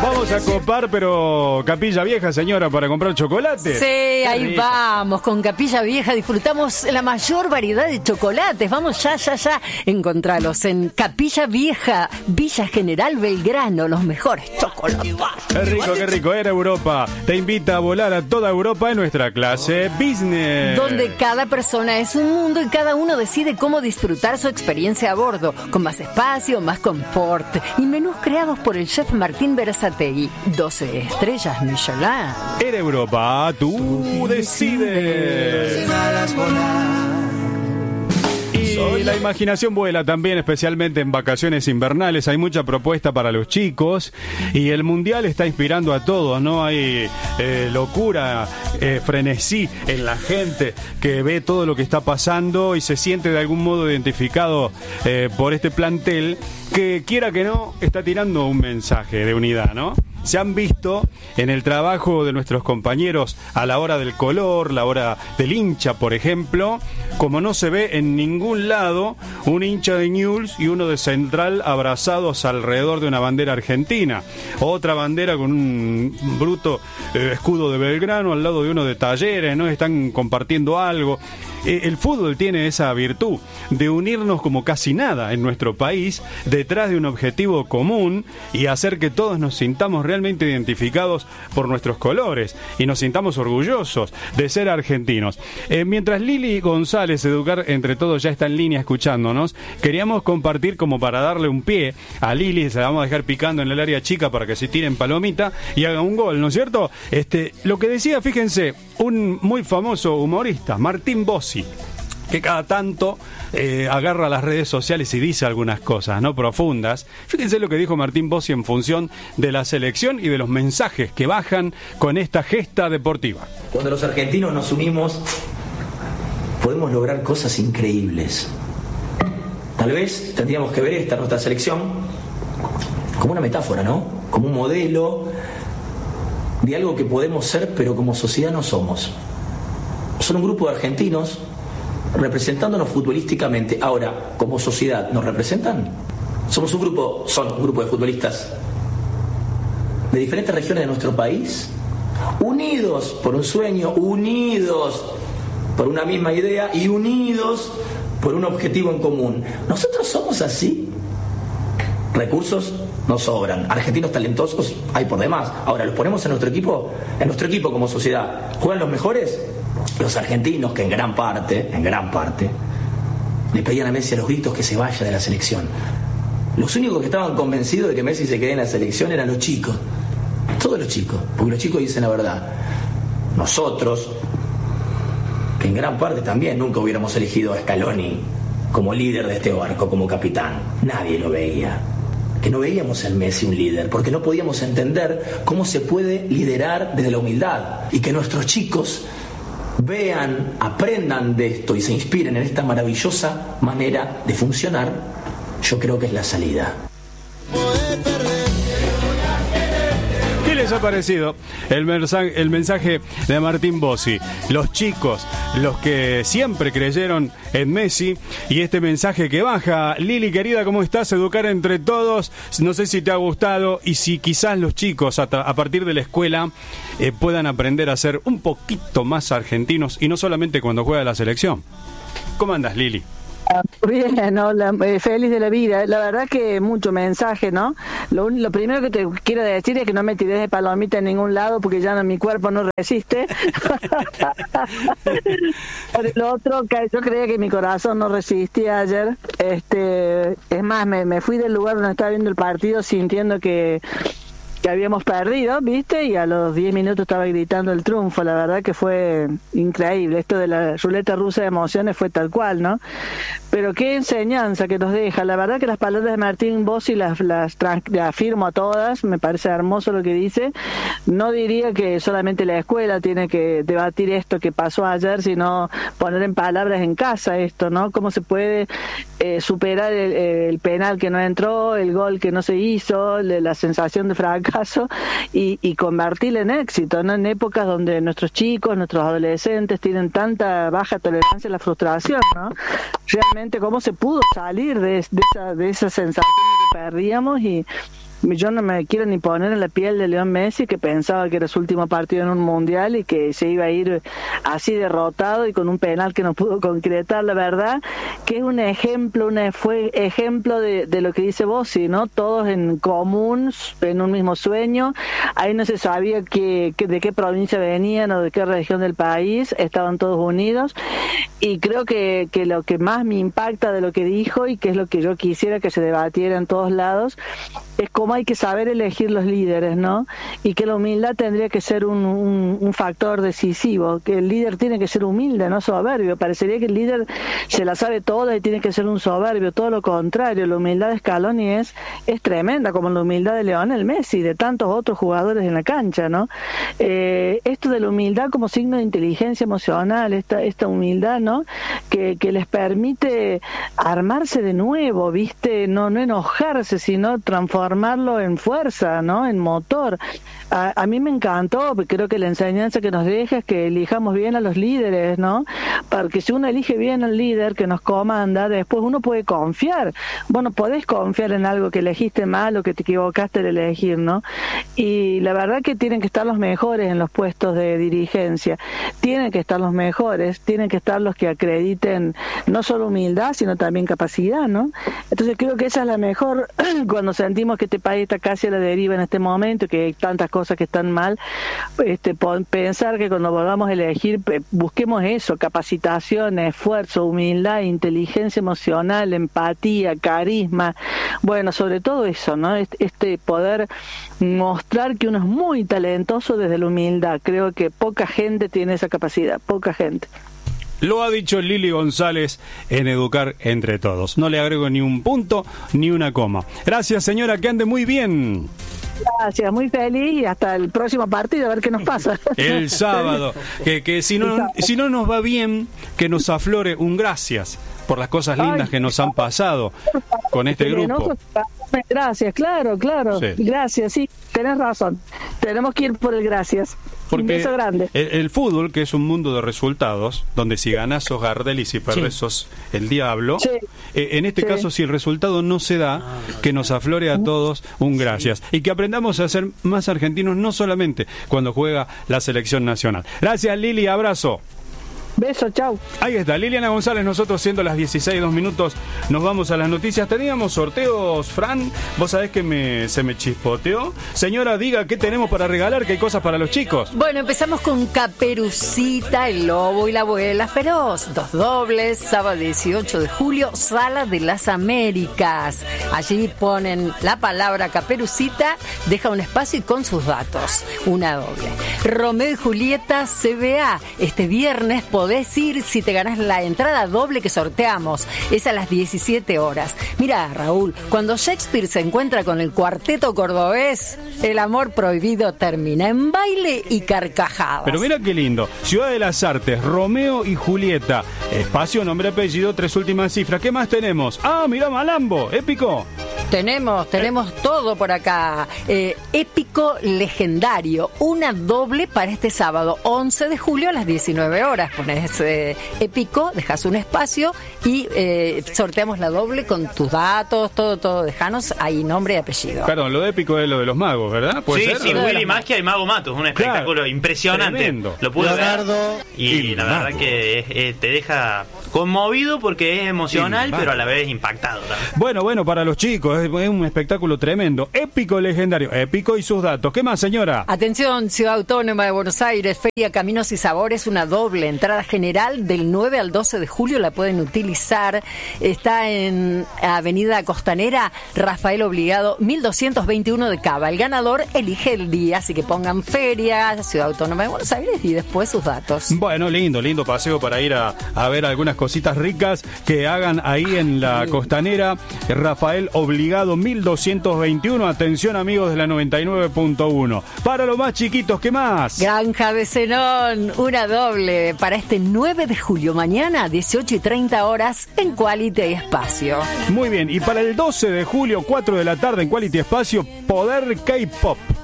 Vamos a copar, pero Capilla Vieja, señora, para comprar chocolate. Sí, ahí vamos, con Capilla Vieja disfrutamos la mayor variedad de chocolates. Vamos ya. Encontralos en Capilla Vieja, Villa General Belgrano, los mejores chocolates. Qué rico, Era Europa. Te invita a volar a toda Europa en nuestra clase Business. Donde cada persona es un mundo y cada uno decide cómo disfrutar su experiencia a bordo, con más espacio, más confort y menús creados por el chef Martín Berazategui. 12 estrellas Michelin. Era Europa, tú decides. Y la imaginación vuela también, especialmente en vacaciones invernales. Hay mucha propuesta para los chicos y el mundial está inspirando a todos, ¿no? Hay locura, frenesí en la gente que ve todo lo que está pasando y se siente de algún modo identificado por este plantel que, quiera que no, está tirando un mensaje de unidad, ¿no? Se han visto en el trabajo de nuestros compañeros a la hora del color, la hora del hincha, por ejemplo, como no se ve en ningún lado un hincha de Newell's y uno de Central abrazados alrededor de una bandera argentina. Otra bandera con un bruto escudo de Belgrano al lado de uno de Talleres, ¿no? Están compartiendo algo. El fútbol tiene esa virtud de unirnos como casi nada en nuestro país detrás de un objetivo común y hacer que todos nos sintamos realmente identificados por nuestros colores y nos sintamos orgullosos de ser argentinos. Mientras Lili González, Educar Entre Todos, ya está en línea escuchándonos, queríamos compartir como para darle un pie a Lili. Se la vamos a dejar picando en el área chica para que se tiren palomita y haga un gol, ¿no es cierto? Lo que decía, fíjense, un muy famoso humorista, Martín Bossi, que cada tanto agarra las redes sociales y dice algunas cosas, ¿no?, profundas. Fíjense lo que dijo Martín Bossi en función de la selección y de los mensajes que bajan con esta gesta deportiva. Cuando los argentinos nos unimos, podemos lograr cosas increíbles. Tal vez tendríamos que ver nuestra selección, como una metáfora, ¿no? Como un modelo de algo que podemos ser, pero como sociedad no somos. Son un grupo de argentinos representándonos futbolísticamente. Ahora, como sociedad, ¿nos representan? Son un grupo de futbolistas de diferentes regiones de nuestro país, unidos por un sueño, unidos por una misma idea y unidos por un objetivo en común. ¿Nosotros somos así? Recursos nos sobran, argentinos talentosos hay por demás. Ahora, ¿los ponemos en nuestro equipo? En nuestro equipo como sociedad, ¿juegan los mejores? Los argentinos, que en gran parte le pedían a Messi a los gritos que se vaya de la selección. Los únicos que estaban convencidos de que Messi se quede en la selección eran los chicos. Todos los chicos, porque los chicos dicen la verdad. Nosotros, que en gran parte también nunca hubiéramos elegido a Scaloni como líder de este barco, como capitán. Nadie lo veía. Que no veíamos en Messi un líder, porque no podíamos entender cómo se puede liderar desde la humildad. Y que nuestros chicos vean, aprendan de esto y se inspiren en esta maravillosa manera de funcionar, yo creo que es la salida. ¿Qué les ha parecido el mensaje de Martín Bossi? Los chicos, los que siempre creyeron en Messi, y este mensaje que baja. Lili, querida, ¿cómo estás? Educar Entre Todos. No sé si te ha gustado y si quizás los chicos a partir de la escuela puedan aprender a ser un poquito más argentinos y no solamente cuando juega la selección. ¿Cómo andas, Lili? Bien, hola, feliz de la vida. La verdad que mucho mensaje, ¿no? Lo primero que te quiero decir es que no me tires de palomita en ningún lado porque ya mi cuerpo no resiste. Lo otro, que yo creía que mi corazón no resistía ayer. Es más, me fui del lugar donde estaba viendo el partido sintiendo que habíamos perdido, ¿viste? Y a los 10 minutos estaba gritando el triunfo. La verdad que fue increíble. Esto de la ruleta rusa de emociones fue tal cual, ¿no? Pero qué enseñanza que nos deja. La verdad que las palabras de Martín Bossi las afirmo a todas. Me parece hermoso lo que dice. No diría que solamente la escuela tiene que debatir esto que pasó ayer, sino poner en palabras en casa esto, ¿no? Cómo se puede superar el penal que no entró, el gol que no se hizo, la sensación de fracaso, y convertirlo en éxito, ¿no? En épocas donde nuestros chicos, nuestros adolescentes tienen tanta baja tolerancia a la frustración, ¿no? Realmente cómo se pudo salir de esa sensación de que perdíamos y yo no me quiero ni poner en la piel de León Messi, que pensaba que era su último partido en un mundial y que se iba a ir así derrotado y con un penal que no pudo concretar. La verdad que es un ejemplo, fue ejemplo de lo que dice Bossi, ¿no? Todos en común, en un mismo sueño. Ahí no se sabía de qué provincia venían o de qué región del país, estaban todos unidos, y creo que lo que más me impacta de lo que dijo, y que es lo que yo quisiera que se debatiera en todos lados, es cómo hay que saber elegir los líderes, ¿no? Y que la humildad tendría que ser un factor decisivo, que el líder tiene que ser humilde, no soberbio. Parecería que el líder se la sabe toda y tiene que ser un soberbio, todo lo contrario. La humildad de Scaloni es tremenda, como la humildad de Lionel Messi y de tantos otros jugadores en la cancha, ¿no? Esto de la humildad como signo de inteligencia emocional, esta humildad, ¿no? Que les permite armarse de nuevo, ¿viste? No enojarse, sino transformarlo en fuerza, ¿no? En motor. A mí me encantó, porque creo que la enseñanza que nos deja es que elijamos bien a los líderes, ¿no? Porque si uno elige bien al líder que nos comanda, después uno puede confiar. Bueno, podés confiar en algo que elegiste mal o que te equivocaste de elegir, ¿no? Y la verdad que tienen que estar los mejores en los puestos de dirigencia. Tienen que estar los mejores, tienen que estar los que acrediten no solo humildad, sino también capacidad, ¿no? Entonces creo que esa es la mejor cuando sentimos que este país está casi a la deriva en este momento, que hay tantas cosas que están mal, pensar que cuando volvamos a elegir busquemos eso, capacitación, esfuerzo, humildad, inteligencia emocional, empatía, carisma, bueno, sobre todo eso, ¿no? Poder mostrar que uno es muy talentoso desde la humildad. Creo que poca gente tiene esa capacidad, poca gente. Lo ha dicho Lili González en Educar Entre Todos. No le agrego ni un punto ni una coma. Gracias, señora, que ande muy bien. Gracias, muy feliz, y hasta el próximo partido a ver qué nos pasa. El sábado, que si no nos va bien, que nos aflore un gracias por las cosas lindas que nos han pasado con este grupo. Gracias, claro. Sí. Gracias, sí, tenés razón. Tenemos que ir por el gracias. Porque un beso grande. El fútbol, que es un mundo de resultados, donde si ganas sos Gardel y si perdés sos el diablo, en este caso, si el resultado no se da, que nos aflore a todos un gracias. Y que aprendamos a ser más argentinos, no solamente cuando juega la selección nacional. Gracias, Lili, abrazo. Beso, chau. Ahí está, Liliana González, nosotros siendo las 16:02, nos vamos a las noticias. Teníamos sorteos, Fran, vos sabés que se me chispoteó. Señora, diga qué tenemos para regalar, qué hay cosas para los chicos. Bueno, empezamos con Caperucita, el lobo y la abuela feroz. 2 dobles, sábado 18 de julio, Sala de las Américas. Allí ponen la palabra Caperucita, deja un espacio y con sus datos. Una doble. Romeo y Julieta CBA, este viernes podés ir si te ganás la entrada doble que sorteamos. Es a las 17 horas. Mira, Raúl, cuando Shakespeare se encuentra con el cuarteto cordobés, el amor prohibido termina en baile y carcajadas. Pero mira qué lindo. Ciudad de las Artes, Romeo y Julieta. Espacio, nombre, apellido, 3 últimas cifras. ¿Qué más tenemos? Ah, mirá, Malambo, épico. Tenemos todo por acá. Épico legendario. Una doble para este sábado, 11 de julio a las 19 horas. Pones épico, dejas un espacio y sorteamos la doble con tus datos, todo. Dejanos ahí nombre y apellido. Perdón, lo de épico es lo de los magos, ¿verdad? Sí, Willy Magia y Mago Matos. Un espectáculo impresionante. Tremendo. Lo pude Leonardo ver. Y la verdad que te deja conmovido porque es emocional, pero a la vez impactado también. Bueno, para los chicos es un espectáculo tremendo, épico legendario, épico y sus datos. ¿Qué más, señora? Atención, Ciudad Autónoma de Buenos Aires, Feria Caminos y Sabores, una doble entrada general del 9 al 12 de julio, la pueden utilizar. Está en Avenida Costanera, Rafael Obligado, 1221 de Cava. El ganador elige el día, así que pongan Feria, Ciudad Autónoma de Buenos Aires y después sus datos. Bueno, lindo paseo para ir a ver algunas cositas ricas que hagan ahí en la Costanera, Rafael Obligado 1221. Atención, amigos de la 99.1. Para los más chiquitos, ¿qué más? Granja de Zenón, una doble para este 9 de julio, mañana 18:30 horas en Quality Espacio. Muy bien, y para el 12 de julio, 4 de la tarde en Quality Espacio, Poder K-Pop.